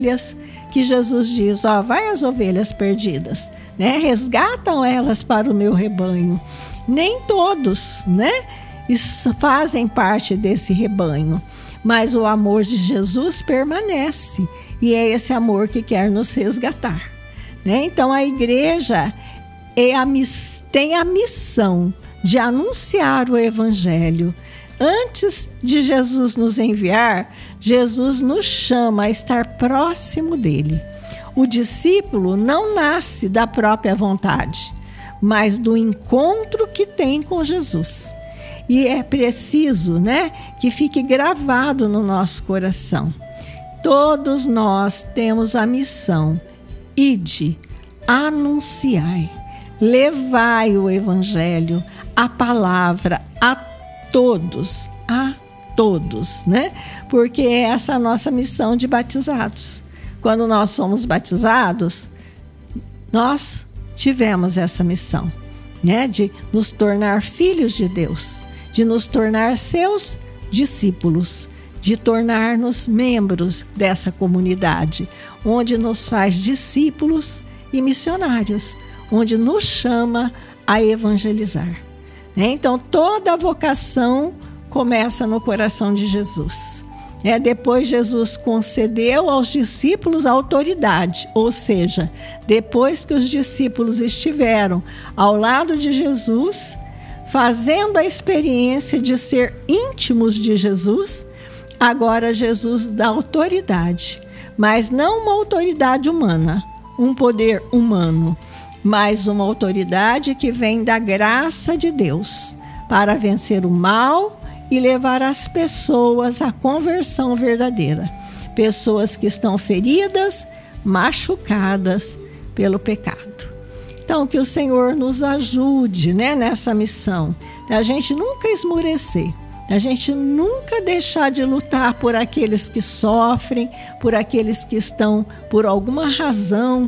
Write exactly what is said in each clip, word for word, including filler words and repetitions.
que Jesus diz, ó, vai às ovelhas perdidas, né? Resgatam elas para o meu rebanho. Nem todos, né, fazem parte desse rebanho, mas o amor de Jesus permanece, e é esse amor que quer nos resgatar, né? Então a igreja é a, tem a missão de anunciar o evangelho. Antes de Jesus nos enviar, Jesus nos chama a estar próximo dele. O discípulo não nasce da própria vontade, mas do encontro que tem com Jesus. E é preciso, né, que fique gravado no nosso coração. Todos nós temos a missão: ide, anunciai, levai o evangelho, a palavra a todos, a todos, né? Porque é essa a nossa missão de batizados. Quando nós somos batizados, nós tivemos essa missão, né? De nos tornar filhos de Deus, de nos tornar seus discípulos, de tornar-nos membros dessa comunidade, onde nos faz discípulos e missionários, onde nos chama a evangelizar. Então, toda a vocação começa no coração de Jesus. É, depois Jesus concedeu aos discípulos a autoridade, ou seja, depois que os discípulos estiveram ao lado de Jesus, fazendo a experiência de ser íntimos de Jesus, agora Jesus dá autoridade, mas não uma autoridade humana, um poder humano, mas uma autoridade que vem da graça de Deus para vencer o mal e levar as pessoas à conversão verdadeira. Pessoas que estão feridas, machucadas pelo pecado. Então, que o Senhor nos ajude, né, nessa missão, a gente nunca esmorecer, a gente nunca deixar de lutar por aqueles que sofrem, por aqueles que estão, por alguma razão,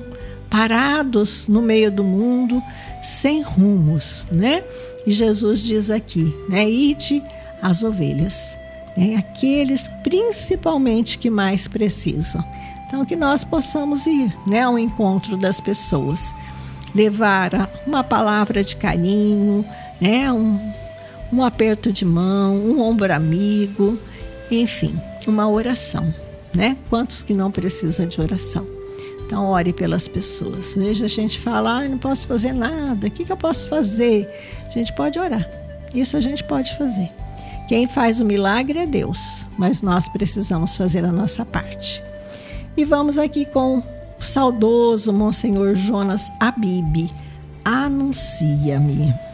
parados no meio do mundo, sem rumos, né? E Jesus diz aqui, né? Ide às ovelhas, né? Aqueles principalmente que mais precisam. Então, que nós possamos ir, né, ao encontro das pessoas, levar uma palavra de carinho, né? Um, um aperto de mão, um ombro amigo, enfim, uma oração, né? Quantos que não precisam de oração? Então, ore pelas pessoas. Às vezes a gente fala, ah, não posso fazer nada, o que, que eu posso fazer? A gente pode orar, isso a gente pode fazer. Quem faz o milagre é Deus, mas nós precisamos fazer a nossa parte. E vamos aqui com o saudoso Monsenhor Jonas Abib. Anuncia-me.